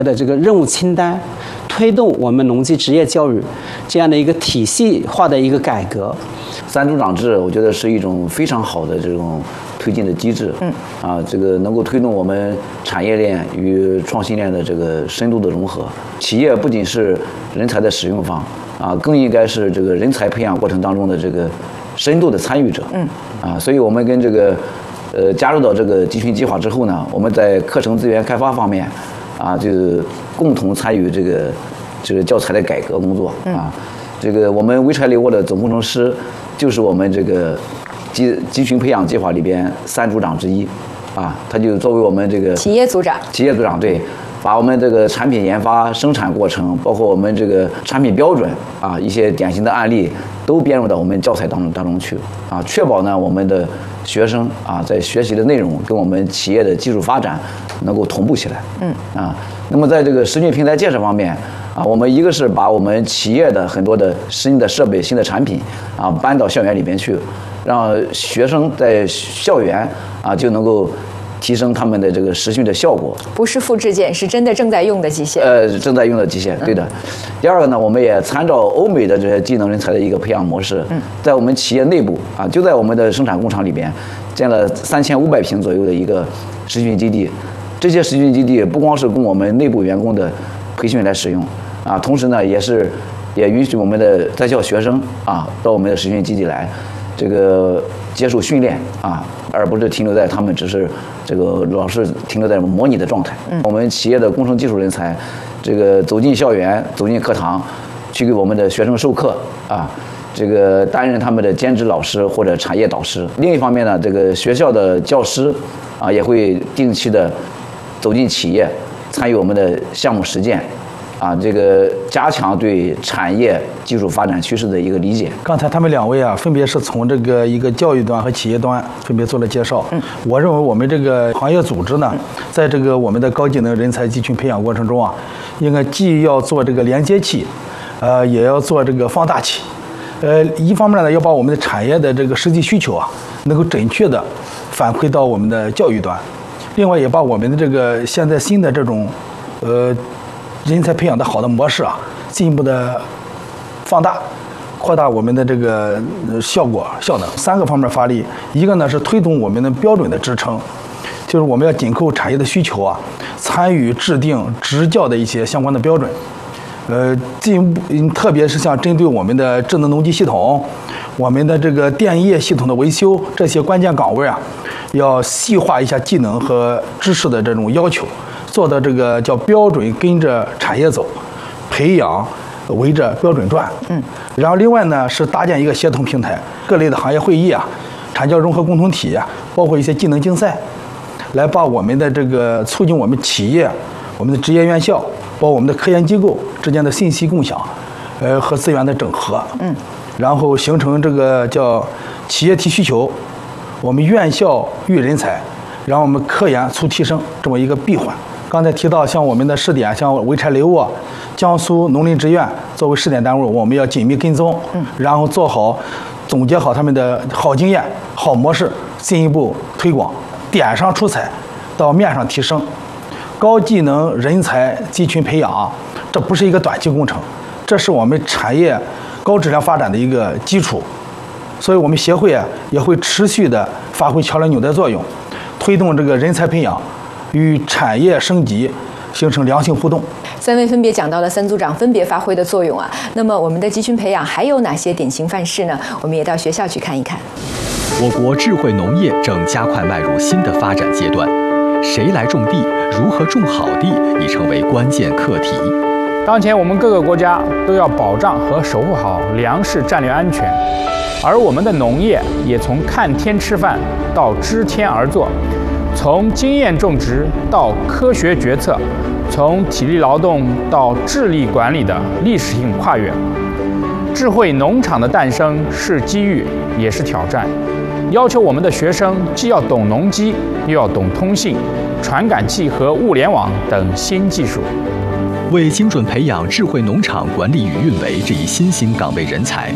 的这个任务清单，推动我们农技职业教育这样的一个体系化的一个改革。 三组长制，我觉得是一种非常好的这种推进的机制。这个能够推动我们产业链与创新链的这个深度的融合。企业不仅是人才的使用方更应该是这个人才培养过程当中的这个深度的参与者。所以我们跟这个加入到这个集群计划之后呢，我们在课程资源开发方面就共同参与这个教材的改革工作这个我们潍柴流沃的总工程师就是我们这个集群培养计划里边3组长之一他就作为我们这个企业组长， 对，把我们这个产品研发、生产过程，包括我们这个产品标准一些典型的案例都编入到我们教材当中去确保呢我们的学生在学习的内容跟我们企业的技术发展能够同步起来。那么在这个实训平台建设方面我们一个是把我们企业的很多的新的设备、新的产品搬到校园里边去，让学生在校园就能够提升他们的这个实训的效果。 不是复制件，是真的正在用的机械。 正在用的机械，对的。第二个呢，我们也参照欧美的这些技能人才的一个培养模式，在我们企业内部就在我们的生产工厂里边建了3500平左右的一个实训基地。这些实训基地不光是供我们内部员工的培训来使用同时呢，也允许我们的在校学生到我们的实训基地来，这个接受训练而不是停留在他们只是这个老是停留在模拟的状态。我们企业的工程技术人才，这个走进校园、走进课堂，去给我们的学生授课这个担任他们的兼职老师或者产业导师。另一方面呢，这个学校的教师也会定期的走进企业，参与我们的项目实践这个加强对产业技术发展趋势的一个理解。 刚才他们2位分别是从这个一个教育端和企业端分别做了介绍。我认为我们这个行业组织呢，在这个我们的高技能人才集群培养过程中应该既要做这个连接器，也要做这个放大器。一方面呢，要把我们的产业的这个实际需求能够准确的反馈到我们的教育端，另外也把我们的这个现在新的这种人才培养的好的模式进一步的放大、扩大我们的这个效能。3个方面发力，一个呢是推动我们的标准的支撑，就是我们要紧扣产业的需求参与制定执教的一些相关的标准。进一步，特别是像针对我们的智能农机系统、我们的这个电业系统的维修这些关键岗位要细化一下技能和知识的这种要求。做的这个叫标准跟着产业走，培养围着标准转。然后另外呢是搭建一个协同平台，各类的行业会议产教融合共同体包括一些技能竞赛，来把我们的这个促进我们企业、我们的职业院校，包括我们的科研机构之间的信息共享，和资源的整合。然后形成这个叫企业提需求，我们院校育人才，然后我们科研促提升这么一个闭环。刚才提到像我们的试点，像潍柴流沃、江苏农林职院作为试点单位，我们要紧密跟踪，然后总结好他们的好经验、好模式，进一步推广，点上出彩，到面上提升。高技能人才集群培养这不是一个短期工程，这是我们产业高质量发展的一个基础。所以我们协会也会持续的发挥桥梁纽带作用，推动这个人才培养与产业升级形成良性互动。 3位分别讲到了3组长分别发挥的作用那么我们的集群培养还有哪些典型范式呢？我们也到学校去看一看。 我国智慧农业正加快迈入新的发展阶段，谁来种地，如何种好地，已成为关键课题。 当前我们各个国家都要保障和守护好粮食战略安全，而我们的农业也从看天吃饭到知天而作，从经验种植到科学决策，从体力劳动到智力管理的历史性跨越。智慧农场的诞生是机遇，也是挑战，要求我们的学生既要懂农机，又要懂通信、传感器和物联网等新技术。 为精准培养智慧农场管理与运维这一新兴岗位人才，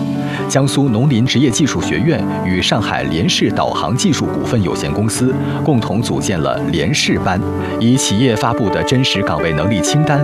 江苏农林职业技术学院与上海联仕导航技术股份有限公司共同组建了联仕班，以企业发布的真实岗位能力清单